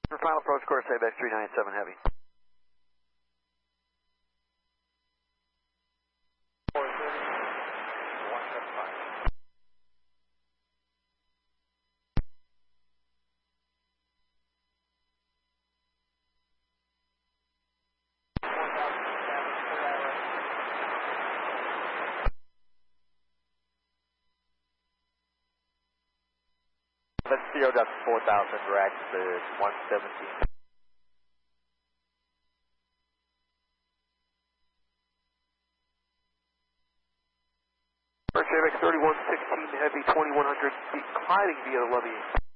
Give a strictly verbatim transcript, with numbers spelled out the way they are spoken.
For final approach course, A B X three nine seven heavy. four thirty, one seventy-five. Let's zero down to four thousand, direct to one seventy. First A B X thirty-one sixteen heavy, twenty-one hundred feet, gliding via the levee.